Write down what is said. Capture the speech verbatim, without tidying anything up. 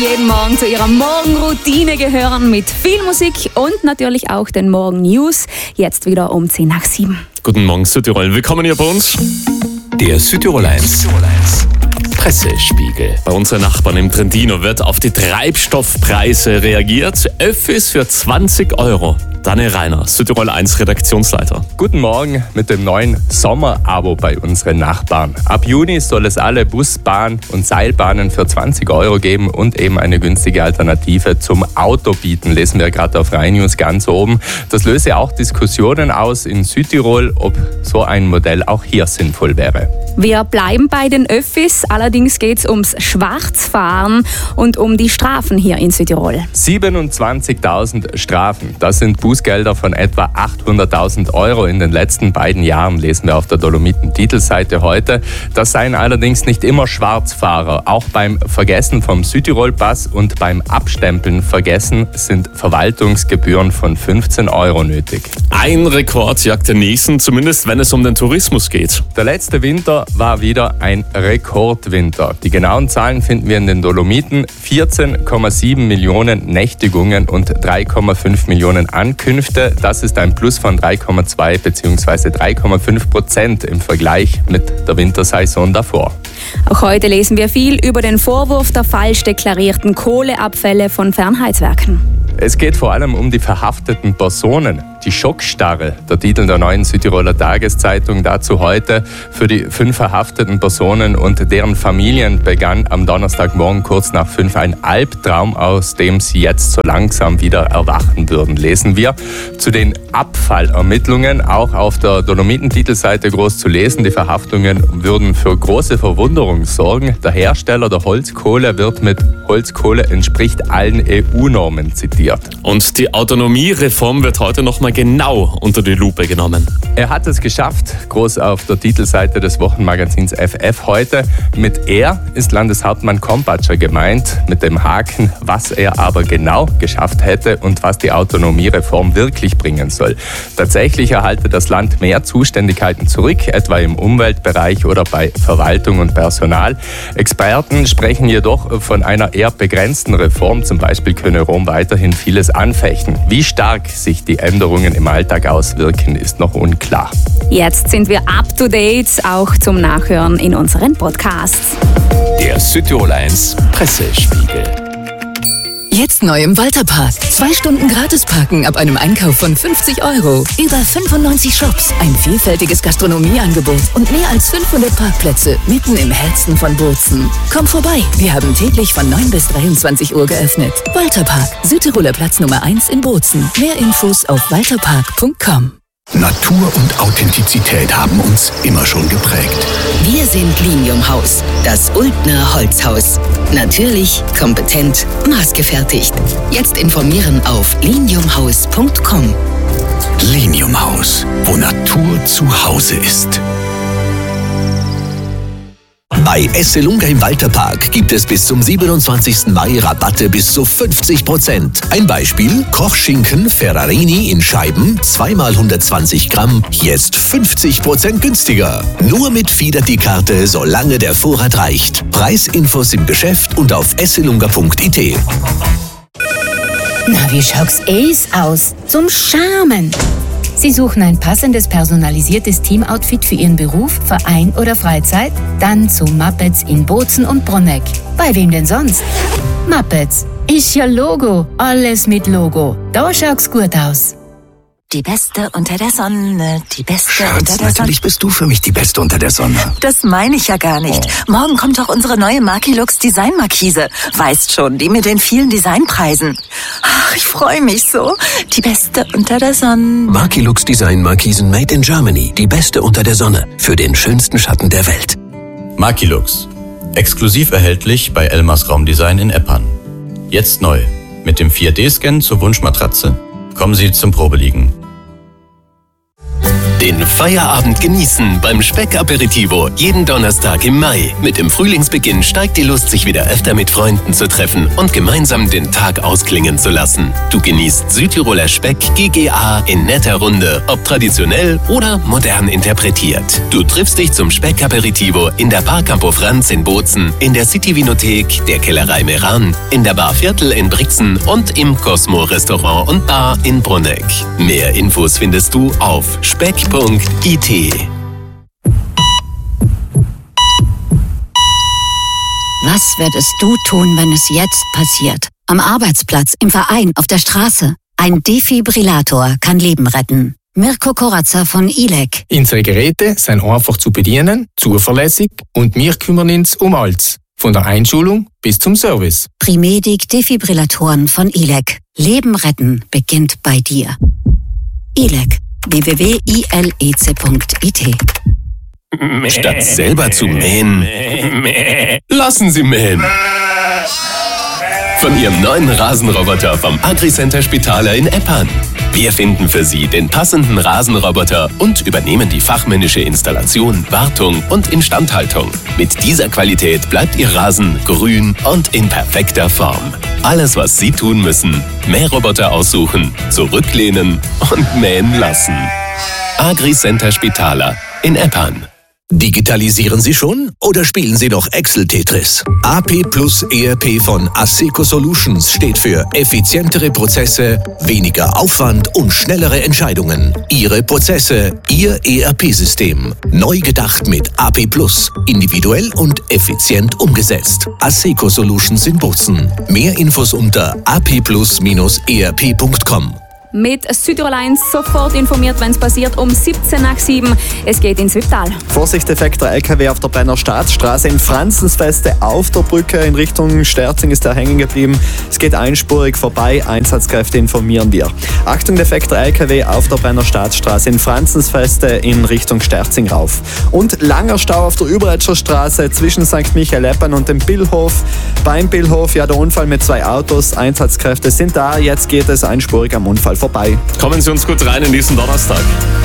jeden Morgen zu ihrer Morgenroutine gehören mit viel Musik und natürlich auch den Morgen-News. Jetzt wieder um zehn nach sieben. Guten Morgen Südtirol, willkommen hier bei uns. Der Südtirol eins Pressespiegel. Bei unseren Nachbarn im Trentino wird auf die Treibstoffpreise reagiert. Öffis für zwanzig Euro. Daniel Reiner, Südtirol eins Redaktionsleiter. Guten Morgen mit dem neuen Sommer-Abo bei unseren Nachbarn. Ab Juni soll es alle Bus-, Bahn- und Seilbahnen für zwanzig Euro geben und eben eine günstige Alternative zum Auto bieten, lesen wir gerade auf Rhein News ganz oben. Das löse auch Diskussionen aus in Südtirol, ob so ein Modell auch hier sinnvoll wäre. Wir bleiben bei den Öffis, allerdings geht es ums Schwarzfahren und um die Strafen hier in Südtirol. siebenundzwanzigtausend Strafen, das sind Bußgelder von etwa achthunderttausend Euro in den letzten beiden Jahren, lesen wir auf der Dolomiten-Titelseite heute. Das seien allerdings nicht immer Schwarzfahrer. Auch beim Vergessen vom Südtirol-Pass und beim Abstempeln vergessen sind Verwaltungsgebühren von fünfzehn Euro nötig. Ein Rekord jagt den nächsten, zumindest wenn es um den Tourismus geht. Der letzte Winter war wieder ein Rekordwinter. Die genauen Zahlen finden wir in den Dolomiten. vierzehn Komma sieben Millionen Nächtigungen und drei Komma fünf Millionen Ankünfte. Das ist ein Plus von drei Komma zwei bzw. drei Komma fünf Prozent im Vergleich mit der Wintersaison davor. Auch heute lesen wir viel über den Vorwurf der falsch deklarierten Kohleabfälle von Fernheizwerken. Es geht vor allem um die verhafteten Personen. Die Schockstarre, der Titel der neuen Südtiroler Tageszeitung dazu heute. Für die fünf verhafteten Personen und deren Familien begann am Donnerstagmorgen kurz nach fünf ein Albtraum, aus dem sie jetzt so langsam wieder erwachen würden, lesen wir. Zu den Abfallermittlungen, auch auf der Dolomiten-Titelseite groß zu lesen. Die Verhaftungen würden für große Verwunderung sorgen. Der Hersteller der Holzkohle wird mit Holzkohle entspricht allen E U-Normen zitiert. Und die Autonomiereform wird heute nochmal genau unter die Lupe genommen. Er hat es geschafft, groß auf der Titelseite des Wochenmagazins F F heute. Mit er ist Landeshauptmann Kompatscher gemeint, mit dem Haken, was er aber genau geschafft hätte und was die Autonomiereform wirklich bringen soll. Tatsächlich erhalte das Land mehr Zuständigkeiten zurück, etwa im Umweltbereich oder bei Verwaltung und Personal. Experten sprechen jedoch von einer eher begrenzten Reform. Zum Beispiel könne Rom weiterhin vieles anfechten. Wie stark sich die Änderungen im Alltag auswirken, ist noch unklar. Jetzt sind wir up to date, auch zum Nachhören in unseren Podcasts. Der Südtirol eins Pressespiegel. Jetzt neu im Walterpark. Zwei Stunden gratis parken ab einem Einkauf von fünfzig Euro. Über fünfundneunzig Shops, ein vielfältiges Gastronomieangebot und mehr als fünfhundert Parkplätze mitten im Herzen von Bozen. Komm vorbei, wir haben täglich von neun bis dreiundzwanzig Uhr geöffnet. Walterpark, Südtiroler Platz Nummer eins in Bozen. Mehr Infos auf walterpark punkt com. Natur und Authentizität haben uns immer schon geprägt. Wir sind Linium Haus, das Ultner Holzhaus. Natürlich, kompetent, maßgefertigt. Jetzt informieren auf linium haus punkt com. Linium Haus, wo Natur zu Hause ist. Bei Esselunga im Walterpark gibt es bis zum siebenundzwanzigsten Mai Rabatte bis zu fünfzig Prozent. Ein Beispiel: Kochschinken Ferrarini in Scheiben, zweimal hundertzwanzig Gramm, jetzt fünfzig Prozent günstiger. Nur mit Fidelity-Karte, solange der Vorrat reicht. Preisinfos im Geschäft und auf esselunga punkt I T. Na, wie schaut's Ace aus? Zum Charmen! Sie suchen ein passendes, personalisiertes Teamoutfit für Ihren Beruf, Verein oder Freizeit? Dann zu Muppets in Bozen und Bronegg. Bei wem denn sonst? Muppets. Ist ja Logo. Alles mit Logo. Da schaut's gut aus. Die Beste unter der Sonne, die Beste Schatz, unter der Sonne. natürlich bist du für mich die Beste unter der Sonne. Das meine ich ja gar nicht. Oh. Morgen kommt doch unsere neue Markilux Design Markise. Weißt schon, die mit den vielen Designpreisen. Ach, ich freue mich so. Die Beste unter der Sonne. Markilux Design Markisen made in Germany. Die Beste unter der Sonne. Für den schönsten Schatten der Welt. Markilux. Exklusiv erhältlich bei Elmers Raumdesign in Eppern. Jetzt neu. Mit dem vier D Scan zur Wunschmatratze kommen Sie zum Probeliegen. Den Feierabend genießen beim Speck-Aperitivo jeden Donnerstag im Mai. Mit dem Frühlingsbeginn steigt die Lust, sich wieder öfter mit Freunden zu treffen und gemeinsam den Tag ausklingen zu lassen. Du genießt Südtiroler Speck G G A in netter Runde, ob traditionell oder modern interpretiert. Du triffst dich zum Speck-Aperitivo in der Bar Campo Franz in Bozen, in der City-Vinothek, der Kellerei Meran, in der Bar Viertel in Brixen und im Cosmo Restaurant und Bar in Brunegg. Mehr Infos findest du auf speck punkt I T. Was würdest du tun, wenn es jetzt passiert? Am Arbeitsplatz, im Verein, auf der Straße. Ein Defibrillator kann Leben retten. Mirko Koratzer von I L E C. Unsere Geräte sind einfach zu bedienen, zuverlässig und wir kümmern uns um alles. Von der Einschulung bis zum Service. Primedic Defibrillatoren von I L E C. Leben retten beginnt bei dir. I L E C. w w w punkt i l e c punkt i t. Statt selber zu mähen, lassen Sie mähen. Von Ihrem neuen Rasenroboter vom Agri-Center Spitaler in Eppan. Wir finden für Sie den passenden Rasenroboter und übernehmen die fachmännische Installation, Wartung und Instandhaltung. Mit dieser Qualität bleibt Ihr Rasen grün und in perfekter Form. Alles, was Sie tun müssen: Mähroboter aussuchen, zurücklehnen und mähen lassen. Agri-Center Spitaler in Eppan. Digitalisieren Sie schon oder spielen Sie noch Excel-Tetris? A P Plus E R P von Asseco Solutions steht für effizientere Prozesse, weniger Aufwand und schnellere Entscheidungen. Ihre Prozesse, Ihr E R P-System. Neu gedacht mit A P Plus. Individuell und effizient umgesetzt. Asseco Solutions in Bozen. Mehr Infos unter a p plus Bindestrich e r p punkt com. Mit Südtirol eins sofort informiert, wenn es passiert, um siebzehn nach sieben. Es geht ins Wipptal. Vorsicht, defekter L K W auf der Brenner Staatsstraße in Franzensfeste auf der Brücke in Richtung Sterzing ist er hängen geblieben. Es geht einspurig vorbei, Einsatzkräfte informieren dir. Achtung, defekter L K W auf der Brenner Staatsstraße in Franzensfeste in Richtung Sterzing rauf. Und langer Stau auf der Überetscher Straße zwischen Sankt Michael-Eppan und dem Billhof. Beim Billhof, ja, der Unfall mit zwei Autos, Einsatzkräfte sind da, jetzt geht es einspurig am Unfall vorbei. Kommen Sie uns gut rein in diesen Donnerstag.